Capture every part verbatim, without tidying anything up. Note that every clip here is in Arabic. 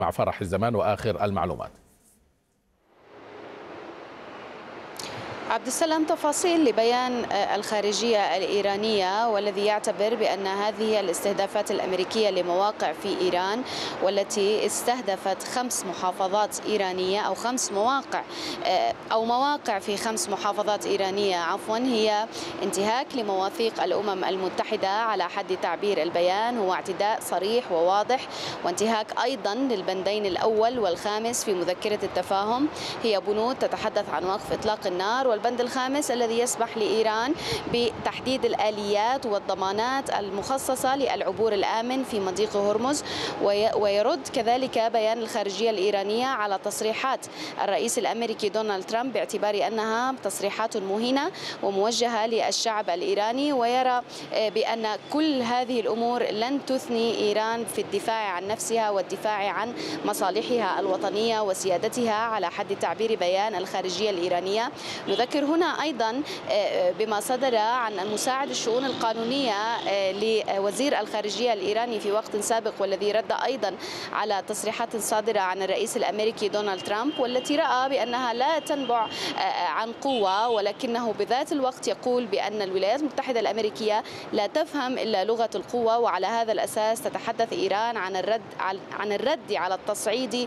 مع فرح الزمان وآخر المعلومات. عبد السلام، تفاصيل لبيان الخارجية الإيرانية والذي يعتبر بأن هذه الاستهدافات الأمريكية لمواقع في إيران والتي استهدفت خمس محافظات إيرانية أو خمس مواقع أو مواقع في خمس محافظات إيرانية عفوا هي انتهاك لمواثيق الأمم المتحدة على حد تعبير البيان، هو اعتداء صريح وواضح وانتهاك أيضا للبندين الأول والخامس في مذكرة التفاهم. هي بنود تتحدث عن وقف إطلاق النار، والبند الخامس الذي يسمح لإيران بتحديد الآليات والضمانات المخصصة للعبور الآمن في مضيق هرمز. ويرد كذلك بيان الخارجية الإيرانية على تصريحات الرئيس الأمريكي دونالد ترامب باعتبار أنها تصريحات مهينة وموجهة للشعب الإيراني، ويرى بأن كل هذه الأمور لن تثني إيران في الدفاع عن نفسها والدفاع عن مصالحها الوطنية وسيادتها على حد تعبير بيان الخارجية الإيرانية. نذكر هنا أيضا بما صدر عن المساعد الشؤون القانونية لوزير الخارجية الإيراني في وقت سابق، والذي رد أيضا على تصريحات صادرة عن الرئيس الأمريكي دونالد ترامب والتي رأى بأنها لا تنبع عن قوة، ولكنه بذات الوقت يقول بأن الولايات المتحدة الأمريكية لا تفهم إلا لغة القوة، وعلى هذا الأساس تتحدث إيران عن الرد عن الرد على التصعيد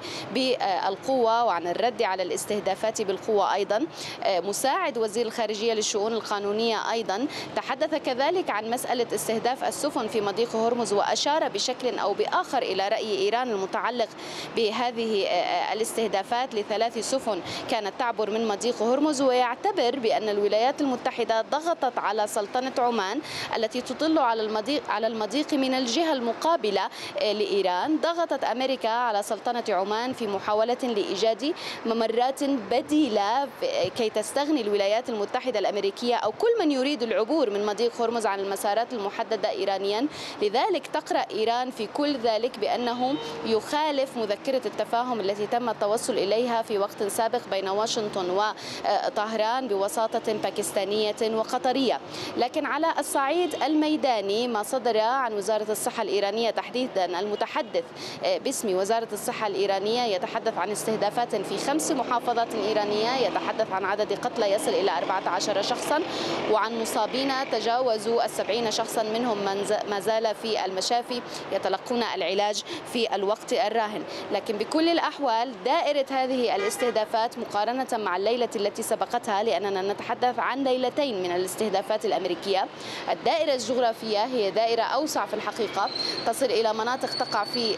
بالقوة وعن الرد على الاستهدافات بالقوة. أيضا مساعد وزير الخارجية للشؤون القانونية أيضا تحدث كذلك عن مسألة استهداف السفن في مضيق هرمز، وأشار بشكل أو بآخر إلى رأي إيران المتعلق بهذه الاستهدافات لثلاث سفن كانت تعبر من مضيق هرمز، ويعتبر بأن الولايات المتحدة ضغطت على سلطنة عمان التي تطل على المضيق على المضيق من الجهة المقابلة لإيران. ضغطت أمريكا على سلطنة عمان في محاولة لإيجاد ممرات بديلة كي تستغني الولايات المتحدة الأمريكية أو كل من يريد العبور من مضيق هرمز عن المسارات المحددة إيرانيا. لذلك تقرأ إيران في كل ذلك بأنه يخالف مذكرة التفاهم التي تم التوصل إليها في وقت سابق بين واشنطن وطهران بوساطة باكستانية وقطرية. لكن على الصعيد الميداني ما صدر عن وزارة الصحة الإيرانية تحديدا، المتحدث باسم وزارة الصحة الإيرانية يتحدث عن استهدافات في خمس محافظات إيرانية، يتحدث عن عدد قتلى يصل إلى أربعة عشر شخصا وعن مصابين تجاوزوا السبعين شخصا، منهم من ما زال في المشافي يتلقون العلاج في الوقت الراهن. لكن بكل الأحوال دائرة هذه الاستهدافات مقارنة مع الليلة التي سبقتها، لأننا نتحدث عن ليلتين من الاستهدافات الأمريكية، الدائرة الجغرافية هي دائرة أوسع في الحقيقة، تصل إلى مناطق تقع في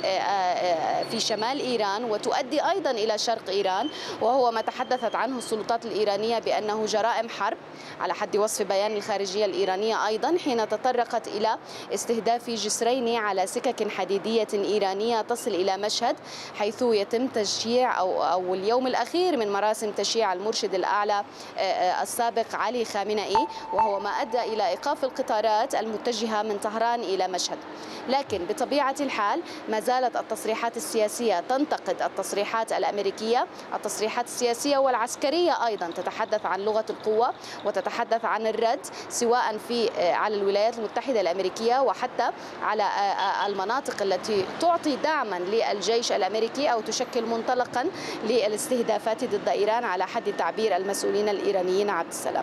في شمال إيران وتؤدي أيضا إلى شرق إيران، وهو ما تحدثت عنه السلطات الإيرانية بأنه جرائم حرب على حد وصف بيان الخارجية الإيرانية أيضا، حين تطرقت إلى استهداف جسرين على سكك حديدية إيرانية تصل إلى مشهد، حيث يتم تشييع أو, أو اليوم الأخير من مراسم تشييع المرشد الأعلى السابق علي خامنئي، وهو ما أدى إلى إيقاف القطارات المتجهة من طهران إلى مشهد. لكن بطبيعة الحال ما زالت التصريحات السياسية تنتقد التصريحات الأمريكية، التصريحات السياسية والعسكرية أيضا تتحدث عن لغة القوة وتتحدث عن الرد سواء في على الولايات المتحدة الأمريكية وحتى على المناطق التي تعطي دعما للجيش الأمريكي أو تشكل منطلقا للاستهدافات ضد إيران على حد تعبير المسؤولين الإيرانيين. عبد السلام،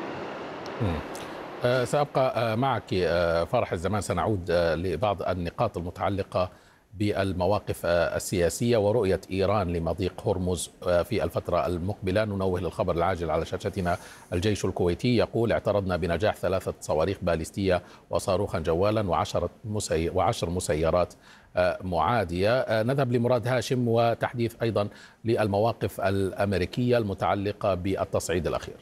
سأبقى معك فرح الزمان، سنعود لبعض النقاط المتعلقة بالمواقف السياسية ورؤية إيران لمضيق هرمز في الفترة المقبلة. ننوه للخبر العاجل على شاشتنا. الجيش الكويتي يقول اعترضنا بنجاح ثلاثة صواريخ باليستية وصاروخا جوالا وعشرة مسي وعشر مسيرات معادية. نذهب لمراد هاشم وتحديث أيضا للمواقف الأمريكية المتعلقة بالتصعيد الأخير.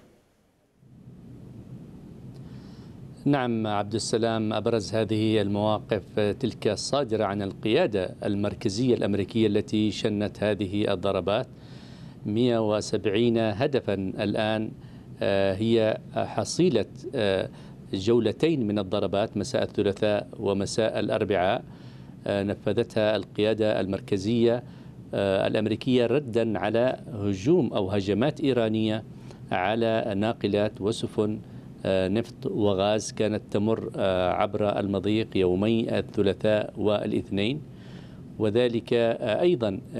نعم عبد السلام، أبرز هذه المواقف تلك الصادرة عن القيادة المركزية الأمريكية التي شنت هذه الضربات. مئة وسبعين هدفا الآن هي حصيلة جولتين من الضربات مساء الثلاثاء ومساء الأربعاء نفذتها القيادة المركزية الأمريكية ردا على هجوم أو هجمات إيرانية على ناقلات وسفن نفط وغاز كانت تمر عبر المضيق يومي الثلاثاء والاثنين، وذلك أيضا